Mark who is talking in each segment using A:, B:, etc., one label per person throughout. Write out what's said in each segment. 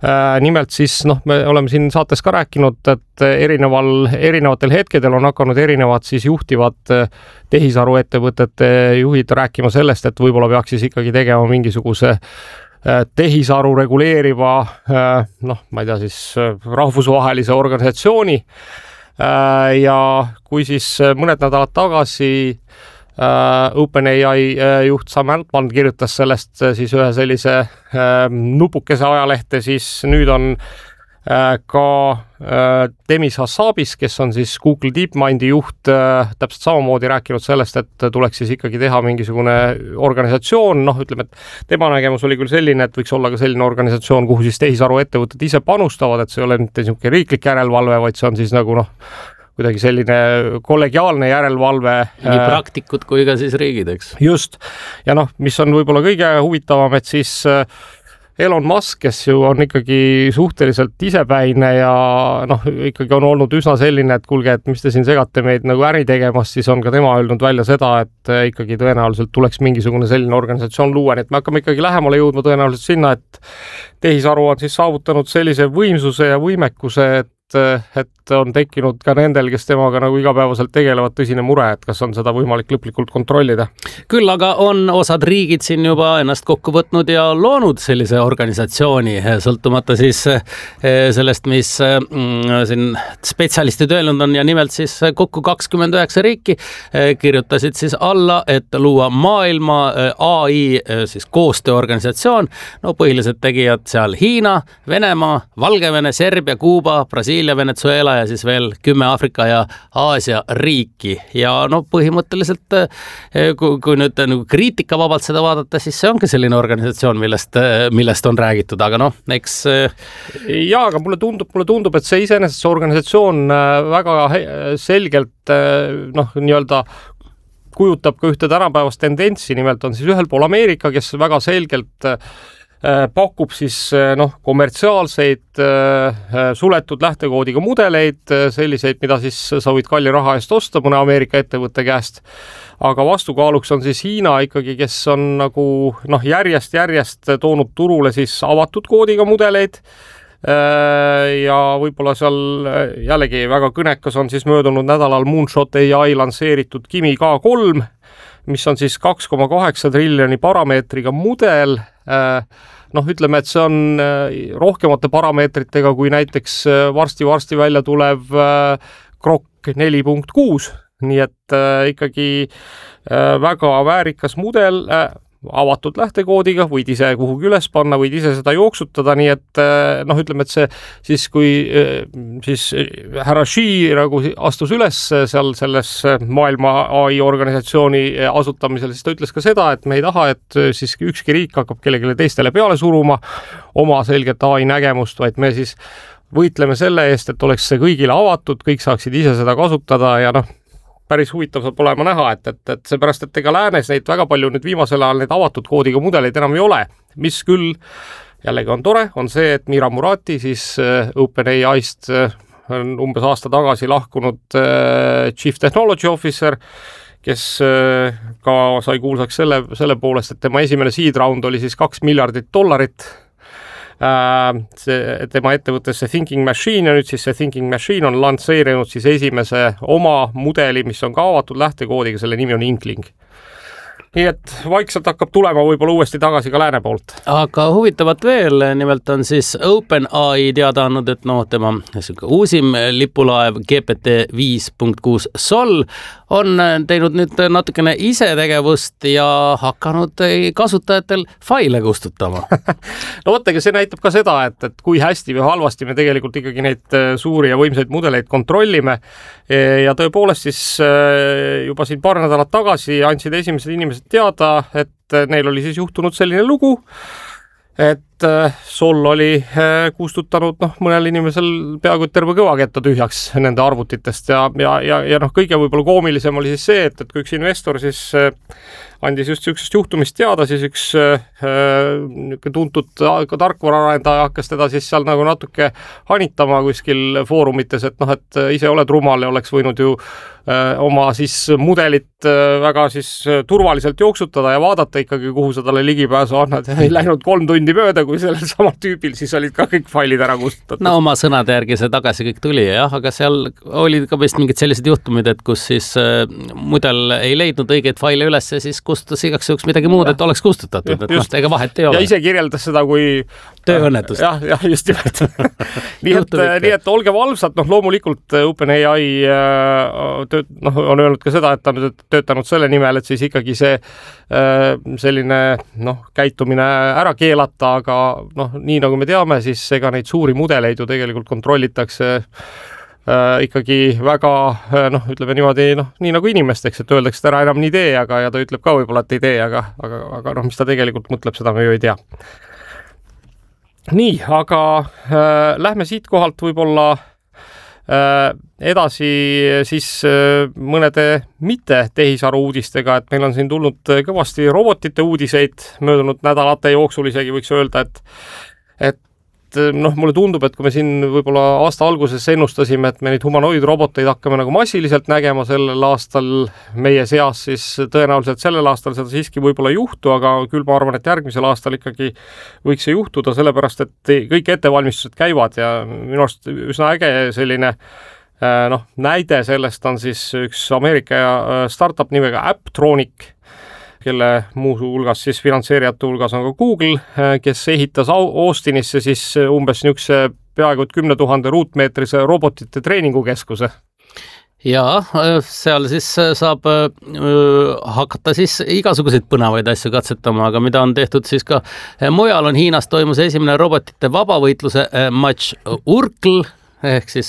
A: Nimelt siis, me oleme siin saates ka rääkinud, et erinevatel hetkedel on hakanud erinevad siis juhtivad tehisaruettevõtete juhid rääkima sellest, et võib-olla peaks siis ikkagi tegema mingisuguse tehisaru reguleeriva, ma ei tea siis rahvusvahelise organisatsiooni. Ja kui siis mõned nädalad tagasi OpenAI juht Sam Altman kirjutas sellest siis ühe sellise nupukese ajalehte, siis nüüd on ka Demis Hassabis, kes on siis Google DeepMindi juht, täpselt samamoodi rääkinud sellest, et tuleks siis ikkagi teha mingisugune organisatsioon, ütleme, et tema nägemus oli küll selline, et võiks olla ka selline organisatsioon, kuhu siis tehisaru ettevõtted ise panustavad, et see ei ole mitte niisugune riiklik järelevalve, vaid see on siis nagu kuidagi selline kollegiaalne järelevalve.
B: Nii praktikud kui ka siis riigid, eks?
A: Just. Ja mis on võib-olla kõige huvitavam, et siis Elon Musk, kes ju on ikkagi suhteliselt isepäine ja ikkagi on olnud üsna selline, et kuulge, et mis te siin segate meid nagu äri tegemast, siis on ka tema öelnud välja seda, et ikkagi tõenäoliselt tuleks mingisugune selline organisatsioon luua, nii et me hakkame ikkagi lähemale jõudma tõenäoliselt sinna, et tehisaru on siis saavutanud sellise võimsuse ja võimekuse, et on tekkinud ka nendel, kes temaga nagu igapäevaselt tegelevad, tõsine mure, et kas on seda võimalik lõplikult kontrollida.
B: Küll aga on osad riigid siin juba ennast kokku võtnud ja loonud sellise organisatsiooni, sõltumata siis sellest, mis siin spetsialistid öelnud on, ja nimelt siis kokku 29 riiki kirjutasid siis alla, et luua maailma AI siis koostööorganisatsioon. Põhilised tegijad seal Hiina, Venemaa, Valgevene, Serbia, Kuuba, Brasiilia, Venezuela ja siis veel 10 Aafrika ja Aasia riiki. Ja põhimõtteliselt, kui nüüd kriitika vabalt seda vaadata, siis see ongi selline organisatsioon, millest on räägitud, aga eks...
A: Jaa, aga mulle tundub, et see iseenesest see organisatsioon väga selgelt nii-öelda kujutab ka ühte tänapäevast tendentsi, nimelt on siis ühel pool Ameerika, kes väga selgelt pakub siis kommertsiaalseid suletud lähtekoodiga mudeleid, selliseid, mida siis sa võid kalli raha eest osta mõne Ameerika ettevõtte käest. Aga vastukaaluks on siis Hiina ikkagi, kes on nagu järjest toonud turule siis avatud koodiga mudeleid. Ja võib-olla seal jällegi väga kõnekas on siis möödunud nädalal Moonshot AI lansseeritud Kimi K3, mis on siis 2,8 triljoni parameetriga mudel. Ütleme, et see on rohkemate parameetritega kui näiteks varsti välja tulev Grok 4.6, nii et ikkagi väga väärikas mudel, avatud lähtekoodiga, võid ise kuhugi üles panna, võid ise seda jooksutada, nii et ütleme, et see siis, kui siis härra Xi nagu astus üles seal selles maailma AI organisatsiooni asutamisel, siis ta ütles ka seda, et me ei taha, et siis ükski riik hakkab kellelegi teistele peale suruma oma selget AI nägemust, vaid me siis võitleme selle eest, et oleks see kõigile avatud, kõik saaksid ise seda kasutada ja päris huvitav saab olema näha, et seepärast, et ega läänes neid väga palju nüüd viimasel ajal neid avatud koodiga mudeleid enam ei ole, mis küll jällegi on tore, on see, et Mira Murati siis OpenAI-st on umbes aasta tagasi lahkunud Chief Technology Officer, kes ka sai kuulsaks selle poolest, et tema esimene seed round oli siis $2 miljardit. Tema ettevõttesse Thinking Machine ja nüüd siis see Thinking Machine on lansseerinud siis esimese oma mudeli, mis on ka avatud lähtekoodiga, selle nimi on Inkling. Nii et vaikselt hakkab tulema võib-olla uuesti tagasi ka lääne poolt.
B: Aga huvitavat veel, nimelt on siis OpenAI teada andnud, et tema uusim lipulaev GPT 5.6 Sol on teinud nüüd natukene isetegevust ja hakanud kasutajatel faile kustutama.
A: Võttagi, see näitab ka seda, et kui hästi või halvasti me tegelikult ikkagi neid suuri ja võimsaid mudeleid kontrollime ja tõepoolest siis juba siin paar nädalat tagasi andsid esimesed inimesed teada, et neil oli siis juhtunud selline lugu, et Sol oli kustutanud mõnel inimesel peaaegu terve kõvaketta tühjaks nende arvutitest ja kõige võib-olla koomilisem oli siis see, et kui üks investor siis andis just sellisest juhtumist teada, siis üks tuntud tarkvaraarendaja hakkas teda siis seal nagu natuke hanitama kuskil foorumites, et ise oled rumal ja oleks võinud ju oma siis mudelit väga siis turvaliselt jooksutada ja vaadata ikkagi, kuhu sa talle ligipääsu annad. Ei läinud 3 tundi mööda, kui sellel samal tüübil, siis olid ka kõik failid ära kustutatud.
B: No oma sõnade järgi see tagasi kõik tuli jah, aga seal olid ka vist mingid sellised juhtumid, et kus siis mudel ei leidnud õigeid faile üles ja siis kustutas igaks juhuks midagi muud, et oleks kustutatud, et ega vahet ei ole.
A: Ja ise kirjeldas seda kui
B: tööõnnetust.
A: Jah, just nimelt. nii et olge valvsad, loomulikult OpenAI on öelnud ka seda, et ta on töötanud selle nimel, et siis ikkagi see selline käitumine ära keelata, aga nii nagu me teame, siis ega neid suuri mudeleid ju tegelikult kontrollitakse ikkagi väga, ütleme niimoodi, nii nagu inimesteks, et öeldakse, et ära enam nii tee, ja ta ütleb ka võib-olla, et ei tee, aga mis ta tegelikult mõtleb, seda me ju ei tea. Nii, aga lähme siit kohalt võib-olla edasi siis mõnede mitte tehisaru uudistega, et meil on siin tulnud kõvasti robotite uudiseid möödunud nädalate jooksul, isegi võiks öelda, et mulle tundub, et kui me siin võib-olla aasta alguses ennustasime, et me neid humanoidroboteid hakkame nagu massiliselt nägema sellel aastal meie seas, siis tõenäoliselt sellel aastal seda siiski võib-olla ei juhtu, aga küll ma arvan, et järgmisel aastal ikkagi võiks see juhtuda, sellepärast et kõik ettevalmistused käivad ja minu arust üsna äge selline näide sellest on siis üks Ameerika startup nimega Apptronic, kelle muu hulgas siis finantseerijate hulgas on ka Google, kes ehitas Austinisse siis umbes niisuguse peaaegu 10 000 ruutmeetrise robotite treeningukeskuse.
B: Ja seal siis saab hakata siis igasuguseid põnevaid asju katsetama, aga mida on tehtud siis ka mujal on Hiinas toimus esimene robotite vabavõitluse matš Urkl, ehk siis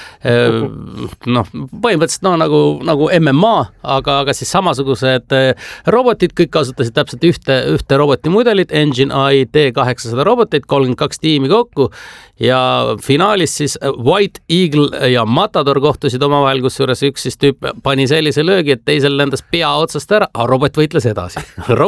B: põhimõtteliselt nagu MMA, aga siis samasugused robotid, kõik kasutasid täpselt ühte robotimudelit, Engine AI T800 roboteid, 32 tiimi kokku ja finaalis siis White Eagle ja Matador kohtusid omavahel, kusjuures üks siis tüüp pani sellise löögi, et teisel lendas pea otsast ära, aga robot võitles edasi.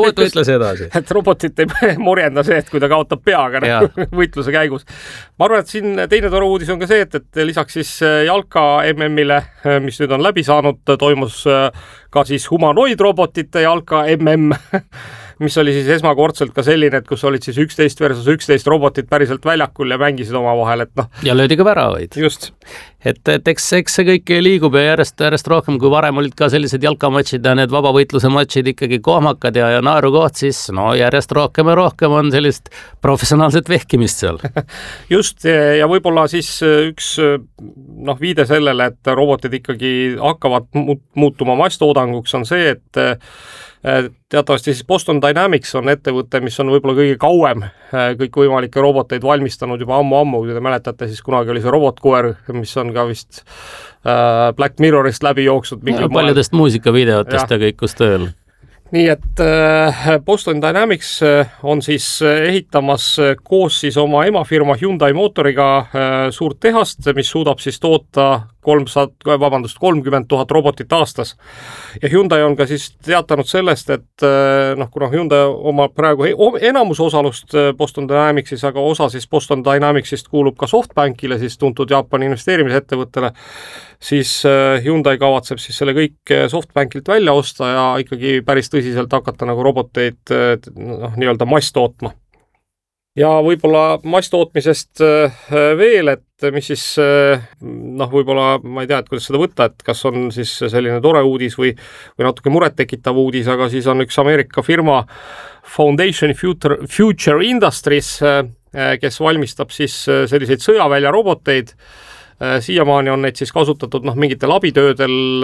A: Et robotit ei morjenda see, et kui ta kaotab peaga võitluse käigus. Ma arvan, et siin teine tore uudis on ka see, et lisaks siis jalka MM-ile, mis nüüd on läbi saanud, toimus ka siis humanoidrobotite jalka MM, mis oli siis esmakordselt ka selline, et kus olid siis 11 versus 11 robotit päriselt väljakul ja mängisid omavahel, et
B: Ja löödi ka väravaid.
A: Just.
B: Et eks see kõik liigub ja järjest rohkem, kui varem olid ka sellised jalkamatšid ja need vabavõitluse matšid ikkagi kohmakad ja naerukoht, siis järjest rohkem ja rohkem on sellist professionaalset vehkimist seal.
A: Just, ja võib-olla siis üks viide sellele, et robotid ikkagi hakkavad muutuma masstoodanguks on see, et teatavasti siis Boston Dynamics on ettevõte, mis on võib-olla kõige kauem kõikvõimalikke roboteid valmistanud juba ammu, kui te mäletate, siis kunagi oli see robotkoer, mis on ka vist Black Mirrorist läbi jooksnud.
B: Paljudest muusikavideotest ja kõik kus tööl.
A: Nii et Boston Dynamics on siis ehitamas koos siis oma emafirma Hyundai mootoriga suurt tehast, mis suudab siis toota 30 000 robotit aastas. Ja Hyundai on ka siis teatanud sellest, et kuna Hyundai omab praegu enamus osalust Boston Dynamicsis, aga osa siis Boston Dynamicsist kuulub ka SoftBankile, siis tuntud Jaapani investeerimisettevõttele, siis Hyundai kavatseb siis selle kõik SoftBankilt välja osta ja ikkagi päris tõsiselt hakata nagu roboteid nii-öelda mass tootma. Ja võib-olla masstootmisest veel, et mis siis võib-olla, ma ei tea, et kuidas seda võtta, et kas on siis selline tore uudis või natuke murettekitav uudis, aga siis on üks Ameerika firma Foundation Future Industries, kes valmistab siis selliseid sõjavälja roboteid. Siiamaani on neid siis kasutatud mingitel abitöödel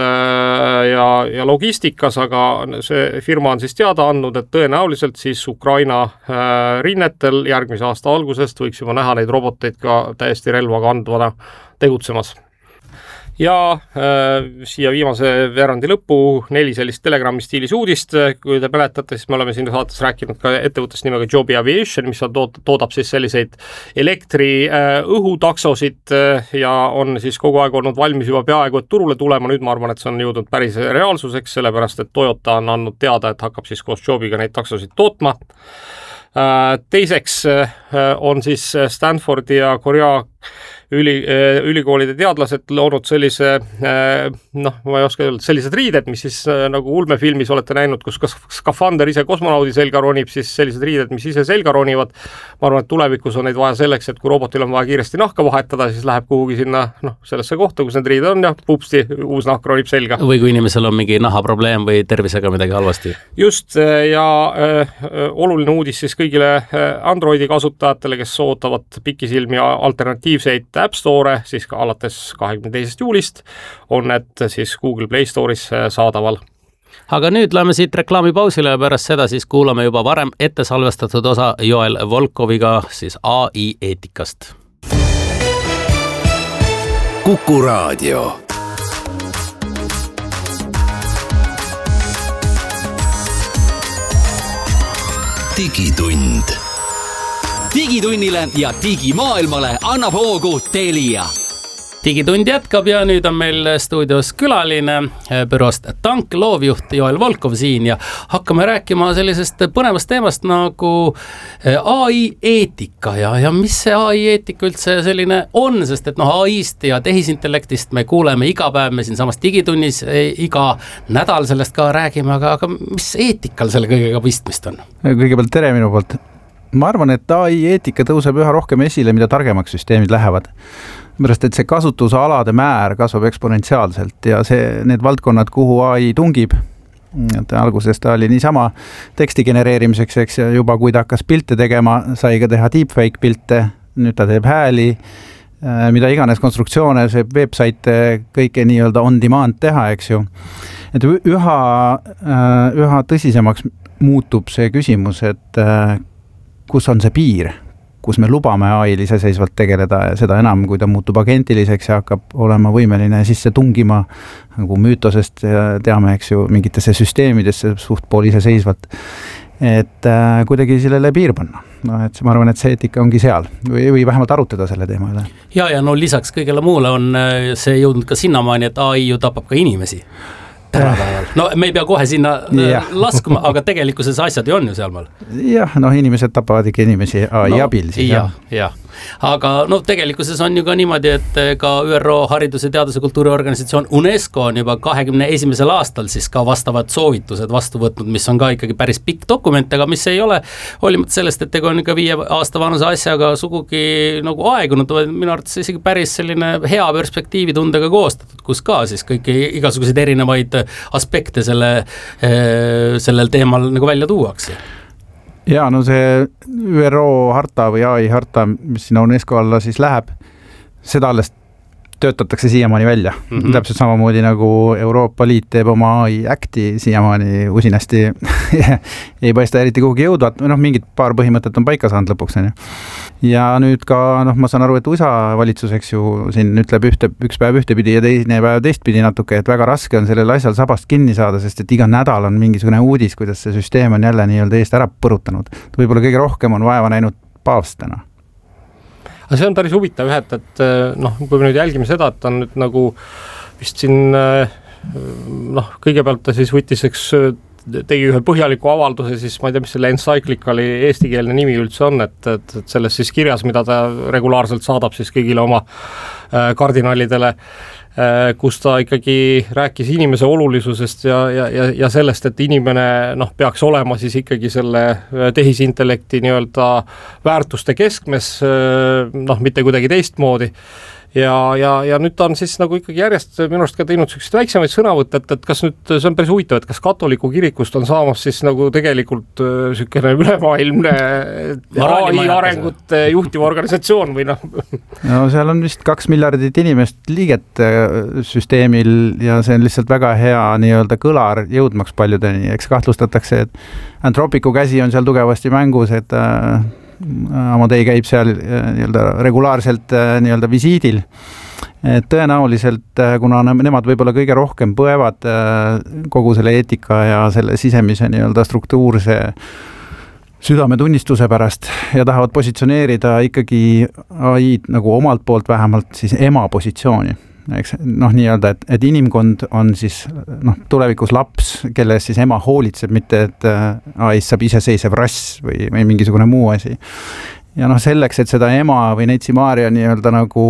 A: ja logistikas, aga see firma on siis teada andnud, et tõenäoliselt siis Ukraina rinnetel järgmise aasta algusest võiks juba näha neid roboteid ka täiesti relva kandvana tegutsemas. Ja siia viimase veerandi lõppu 4 sellist Telegrami stiilis uudist. Kui te mäletate, siis me oleme siin saates rääkinud ka ettevõttest nimega Joby Aviation, mis toodab siis selliseid elektri-õhutaksosid ja on siis kogu aeg olnud valmis juba peaaegu et turule tulema. Nüüd ma arvan, et see on jõudnud päris reaalsuseks, sellepärast et Toyota on andnud teada, et hakkab siis koos Jobyga neid taksosid tootma. Teiseks on siis Stanfordi ja Korea ülikoolide teadlased loonud sellise, noh, ma ei oska öelda, sellised riided, mis siis nagu ulmefilmis olete näinud, kus skafander ise kosmonaudi selga ronib, siis sellised riided, mis ise selga ronivad. Ma arvan, et tulevikus on neid vaja selleks, et kui robotil on vaja kiiresti nahka vahetada, siis läheb kuhugi sinna, noh, sellesse kohta, kus need riided on ja pupsti, uus nahk ronib selga.
B: Või kui inimesel on mingi nahaprobleem või tervisega midagi halvasti.
A: Just, ja oluline uudis siis kõigile Androidi kasutajatele, kes ootavad pikisilmi alternatiivseid App Store, siis ka alates 22. juulist on need siis Google Play Store'is saadaval.
B: Aga nüüd läheme siit reklaamipausile ja pärast seda siis kuulame juba varem ette salvestatud osa Joel Volkoviga siis AI eetikast.
C: Kuku Raadio. Digitund.
D: Digitunnile ja digimaailmale annab hoogu Telia.
B: Digitund jätkab ja nüüd on meil stuudios külaline büroost Tank loovjuht Joel Volkov siin ja hakkame rääkima sellisest põnevast teemast nagu AI eetika ja mis see AI eetika üldse selline on, sest et AI-st ja tehisintellektist me kuuleme iga päev, me siin samas Digitunnis iga nädal sellest ka räägime, aga mis eetikal selle kõigega pistmist on?
E: Kõigepealt tere minu poolt. Ma arvan, et AI eetika tõuseb üha rohkem esile, mida targemaks süsteemid lähevad. Pärast, et see kasutusalade määr kasvab eksponentsiaalselt ja need valdkonnad, kuhu AI tungib, et alguses ta oli niisama teksti genereerimiseks, eks, ja juba kui ta hakkas pilte tegema, sai ka teha deepfake pilte, nüüd ta teeb hääli, mida iganes konstruktsioone, see website kõike nii-öelda on demand teha, eks ju. Et üha tõsisemaks muutub see küsimus, et kus on see piir, kus me lubame AI-l iseseisvalt tegeleda ja seda enam, kui ta muutub agentiliseks ja hakkab olema võimeline sisse tungima nagu müütosest teame, eks ju, mingitesse süsteemidesse suht pool iseseisvalt. Et kuidagi sellele piir panna. No, et ma arvan, et see eetika ongi seal või vähemalt arutada selle teema üle.
B: Ja no lisaks kõigele muule on see jõudnud ka sinnamaani, et AI ju tapab ka inimesi. No me ei pea kohe sinna laskuma, aga tegelikkuses asjad ju on ju sealmaal.
E: Jah, inimesed tapavad ikka inimesi AI abil.
B: Jah. Aga tegelikkuses on ju ka niimoodi, et ka ÜRO hariduse, teaduse, kultuuriorganisatsioon UNESCO on juba 21. aastal siis ka vastavad soovitused vastu võtnud, mis on ka ikkagi päris pikk dokument, aga mis ei ole, hoolimata sellest, et tegu on ikka 5 aasta vanuse asjaga sugugi nagu aegunud, minu arvates isegi päris selline hea perspektiivi tundega koostatud, kus ka siis kõiki igasuguseid erinevaid aspekte sellel teemal nagu välja tuuakse.
E: Ja see ÜRO harta või AI harta, mis sinna UNESCO alla siis läheb, seda alles töötatakse siiamaani välja. Täpselt samamoodi nagu Euroopa Liit teeb oma AI Acti siiamaani usinasti ei paista eriti kuhugi jõudvat, mingid paar põhimõtet on paika saanud lõpuks. Ja nüüd ka, ma saan aru, et USA valitsuseks ju siin ütleb üks päev ühtepidi ja teine päev teistpidi natuke, et väga raske on sellel asjal sabast kinni saada, sest et iga nädal on mingisugune uudis, kuidas see süsteem on jälle nii-öelda eest ära põrutanud. Võib-olla kõige rohkem on vaeva näinud paavstena.
A: Aga see on päris huvitav ühed, et kui me nüüd jälgime seda, et on nüüd nagu vist siin kõigepealt ta siis võttis, tegi ühe põhjaliku avalduse, siis ma ei tea, mis selle Encyclicali eestikeelne nimi üldse on, et selles siis kirjas, mida ta regulaarselt saadab siis kõigile oma kardinalidele, kus ta ikkagi rääkis inimese olulisusest ja sellest, et inimene peaks olema siis ikkagi selle tehisintellekti nii-öelda väärtuste keskmes, mitte kuidagi teistmoodi. Ja nüüd ta on siis nagu ikkagi järjest minu arust ka teinud sellised väiksemaid sõnavõtte, et kas nüüd, see on päris huvitav, et kas katoliku kirikust on saamas siis nagu tegelikult selline ülemaailmne AI arengut juhtiv organisatsioon või
E: No seal on vist 2 miljardit inimest liiget süsteemil ja see on lihtsalt väga hea nii-öelda kõlar jõudmaks paljudeni, eks kahtlustatakse, et Anthropicu käsi on seal tugevasti mängus, et Amadei käib seal nii-öelda regulaarselt nii-öelda visiidil. Et tõenäoliselt, kuna nemad võib-olla kõige rohkem põevad kogu selle eetika ja selle sisemise nii-öelda struktuurse südametunnistuse pärast ja tahavad positsioneerida ikkagi AI-d nagu omalt poolt vähemalt siis ema positsiooni. Eks, nii-öelda, et inimkond on siis tulevikus laps, kelle siis ema hoolitseb, mitte et AI saab iseseisev rass või mingisugune muu asi. ja noh, selleks, et seda ema või Neitsi Maarja nii-öelda nagu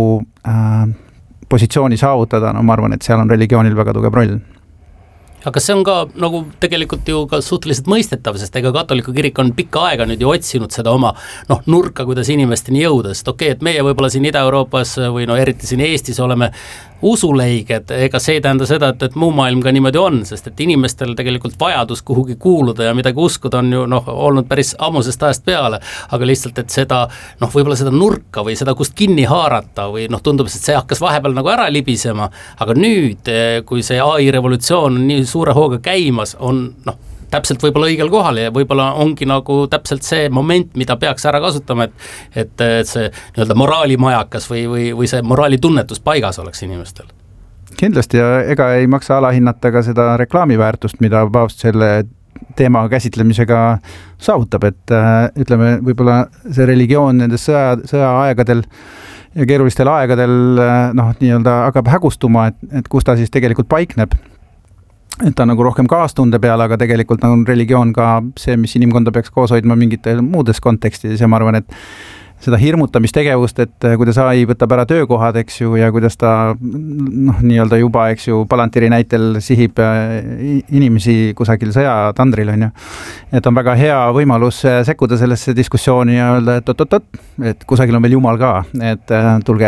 E: positsiooni saavutada, no ma arvan, et seal on religioonil väga tugev roll.
B: Aga see on ka nagu tegelikult ju ka suhteliselt mõistetav, sest ega katoliku kirik on pikka aega nüüd ju otsinud seda oma nurka, kuidas inimesteni jõuda, sest et meie võib-olla siin Ida-Euroopas või eriti siin Eestis oleme usuleiged, ega see ei tähenda seda, et muu maailm ka niimoodi on, sest et inimestel tegelikult vajadus kuhugi kuuluda ja midagi uskuda on ju olnud päris ammusest ajast peale, aga lihtsalt, et seda võib-olla seda nurka või seda kust kinni haarata või tundub, et see hakkas vahepeal nagu ära libisema, aga nüüd, kui see AI revolutsioon on nii suure hooga käimas, on täpselt võib-olla õigel kohal ja võib-olla ongi nagu täpselt see moment, mida peaks ära kasutama, et see nii-öelda moraalimajakas või see moraalitunnetus paigas oleks inimestel.
E: Kindlasti ja ega ei maksa alahinnata ka seda reklaamiväärtust, mida paavst selle teema käsitlemisega saavutab, et ütleme, võib-olla see religioon nendes sõjaaegadel ja keerulistel aegadel nii-öelda hakkab hägustuma, et kus ta siis tegelikult paikneb. Et ta nagu rohkem kaastunde peale, aga tegelikult on religioon ka see, mis inimkonda peaks koos hoidma mingitel muudes kontekstides ja ma arvan, et seda hirmutamistegevust, et kuidas AI võtab ära töökohad, eks ju, ja kuidas ta nii-öelda juba, eks ju, Palantiri näitel sihib inimesi kusagil sõjatandril, on ju. Et on väga hea võimalus sekkuda sellesse diskussiooni ja öelda, et kusagil on veel Jumal ka, et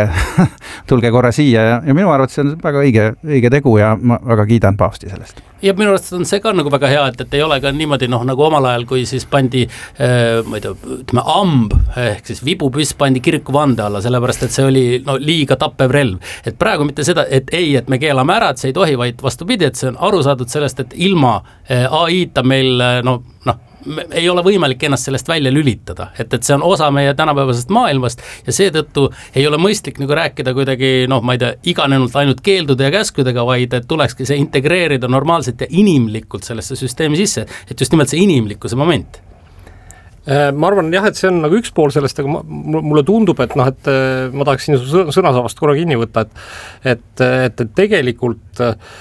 E: tulge korra siia ja minu arvates see on väga õige tegu ja ma väga kiidan paavsti sellest.
B: Ja minu arvates on see ka nagu väga hea, et ei ole ka niimoodi nagu omal ajal, kui siis pandi ma ei tea, ütleme amb, ehk siis vibupüss pandi kiriku vande alla, sellepärast, et see oli liiga tappev relv. Et praegu mitte seda, et me keelame ära, et see ei tohi, vaid vastupidi, et see on aru saadud sellest, et ilma AI-ta meil ei ole võimalik ennast sellest välja lülitada, et see on osa meie tänapäevasest maailmast ja seetõttu ei ole mõistlik nagu rääkida kuidagi, ma ei tea, iganenult ainult keeldude ja käskudega, vaid et tulekski see integreerida normaalselt ja inimlikult sellesse süsteemi sisse, et just nimelt see inimlikkuse moment.
A: Ma arvan jah, et see on nagu üks pool sellest, aga mulle tundub, et et ma tahaks siin sõnasavast korra kinni võtta, et tegelikult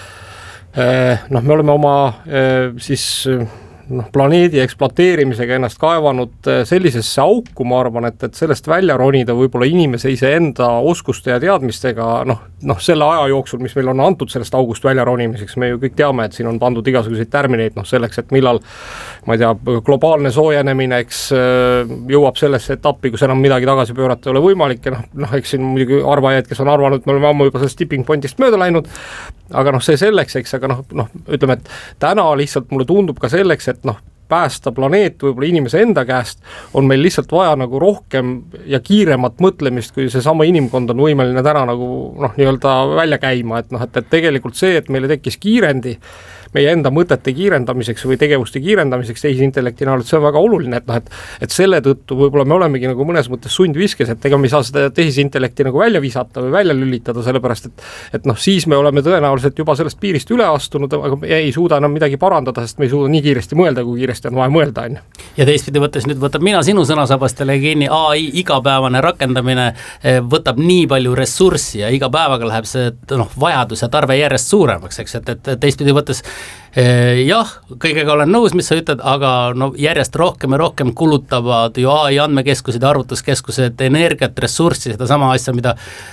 A: me oleme oma siis planeedi ekspluateerimisega ennast kaevanud sellisesse auku, ma arvan, et sellest välja ronida võib-olla inimese iseenda oskuste ja teadmistega, selle aja jooksul, mis meil on antud sellest august välja ronimiseks, me ju kõik teame, et siin on pandud igasuguseid termineid selleks, et millal, ma ei tea, globaalne soojenemine, eks jõuab sellesse etappi, kus enam midagi tagasi pöörata ei ole võimalik ja eks siin muidugi arvajaid, kes on arvanud, et me oleme ammu juba sellest tipping pointist mööda läinud, aga see selleks, eks, aga ütleme, et täna lihtsalt mulle tundub ka selleks, et päästa planeet võib-olla inimese enda käest, on meil lihtsalt vaja nagu rohkem ja kiiremat mõtlemist, kui see sama inimkond on võimeline täna nagu nii-öelda välja käima, et tegelikult see, et meile tekkis kiirendi meie enda mõtete kiirendamiseks või tegevuste kiirendamiseks tehisintellekti näol, et see on väga oluline, et selle tõttu võib-olla me olemegi nagu mõnes mõttes sundviskes, et ega me ei saa seda tehisintellekti nagu välja visata või välja lülitada, sellepärast et siis me oleme tõenäoliselt juba sellest piirist üle astunud, aga ei suuda enam midagi parandada, sest me ei suuda nii kiiresti mõelda, kui kiiresti on vaja mõelda.
B: Ja teistpidi võttes nüüd võtab mina sinu sõnasabastele kinni, AI igapäevane rakendamine võtab nii palju ressurssi ja iga päevaga läheb see vajadus ja tarve järjest suuremaks, eks, et teistpidi võttes jah, kõigega olen nõus, mis sa ütled, aga järjest rohkem ja rohkem kulutavad ju AI andmekeskused ja arvutuskeskused energiat, ressurssi, seda sama asja, mida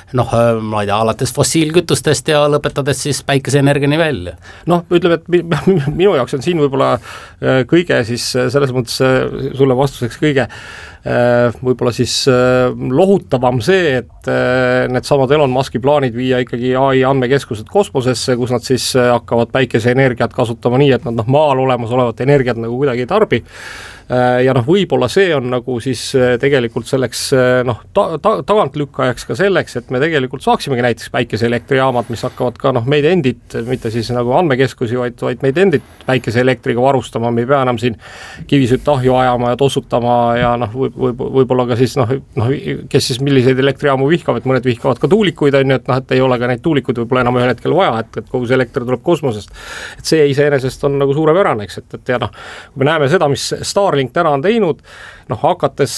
B: ma ei tea, alates fossiilkütustest ja lõpetades siis päikeseenergiani välja.
A: Ütleme, et minu jaoks on siin võib-olla kõige siis selles mõttes sulle vastuseks kõige võib-olla siis lohutavam see, et need samad Elon Muski plaanid viia ikkagi AI andmekeskused kosmosesse, kus nad siis hakkavad päikeseenergiat kasutama nii, et nad maal olemasolevat energiat nagu kuidagi ei tarbi. Ja võib-olla see on nagu siis tegelikult selleks tagantlükkajaks ka selleks, et me tegelikult saaksime näiteks päikeseelektrijaamad, mis hakkavad ka meid endit, mitte siis nagu andmekeskusi, vaid meid endit päikeseelektriga varustama, me ei pea enam siin kivisütt ahju ajama ja tossutama ja võib-olla ka siis kes siis milliseid elektrijaamu vihkavad, mõned vihkavad ka tuulikuid, on ju, et ei ole ka neid tuulikuid võib-olla enam ühel hetkel vaja, et kogu see elekter tuleb kosmosest. Et see iseenesest on nagu suurepärane, eks, et me näeme seda, mis Starlink täna on teinud, hakates,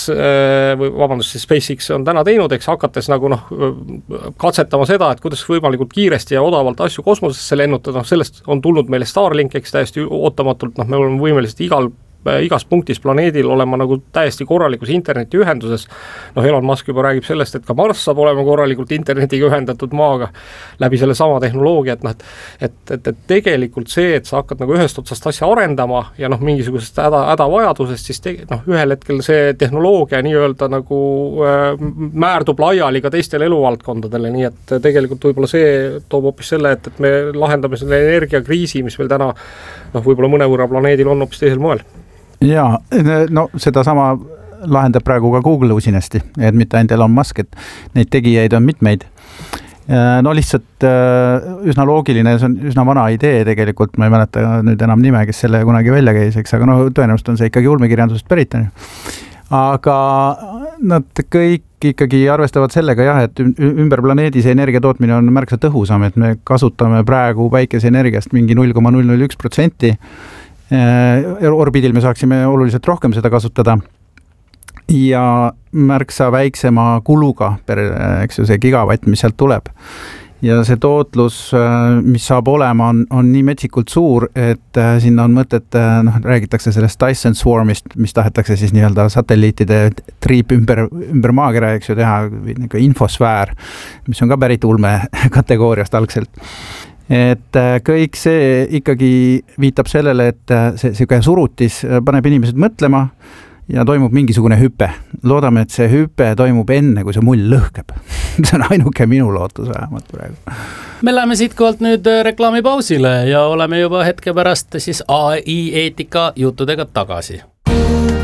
A: siis SpaceX on täna teinud, eks hakates nagu katsetama seda, et kuidas võimalikult kiiresti ja odavalt asju kosmosesse lennutada, sellest on tulnud meile Starlink, eks täiesti ootamatult, me oleme võimelised igal igas punktis planeedil olema nagu täiesti korralikus internetiühenduses. Noh, Elon Musk juba räägib sellest, et ka Marss saab olema korralikult internetiga ühendatud maaga läbi selle sama tehnoloogia, et tegelikult see, et sa hakkad nagu ühest otsast asja arendama ja noh, mingisugusest hädavajadusest, siis ühel hetkel see tehnoloogia nii-öelda nagu määrdub laiali ka teistele eluvaldkondadele, nii et tegelikult võib-olla see toob hoopis selle, et me lahendame selle energiakriisi, mis meil täna võib-olla mõnevõrra planeedil on hoopis teisel moel.
E: Jaa, no seda sama lahendab praegu ka Google usinasti, et mitte ainult Elon Musk, et neid tegijaid on mitmeid. No lihtsalt üsna loogiline, see on üsna vana idee tegelikult, ma ei mäleta nüüd enam nime, kes selle kunagi välja käis, eks, aga tõenäoliselt on see ikkagi ulmekirjandusest pärit. Aga nad kõik ikkagi arvestavad sellega jah, et ümber planeedi see energia tootmine on märksa tõhusam, et me kasutame praegu päikeseenergiast mingi 0,001%. Orbiidil me saaksime oluliselt rohkem seda kasutada ja märksa väiksema kuluga per, eks ju, see gigavatt, mis sealt tuleb. Ja see tootlus, mis saab olema, on nii metsikult suur, et sinna on mõtet, räägitakse sellest Dyson Swarmist, mis tahetakse siis nii-öelda satelliitide triip ümber maakera, eks ju, teha nagu infosfäär, mis on ka pärit ulme kategooriast algselt. Et kõik see ikkagi viitab sellele, et see surutis paneb inimesed mõtlema ja toimub mingisugune hüpe. Loodame, et see hüpe toimub enne, kui see mull lõhkeb. See on ainuke minu lootus vähemalt praegu.
B: Me läheme siit kohalt nüüd reklaamipausile ja oleme juba hetke pärast siis AI eetika juttudega tagasi.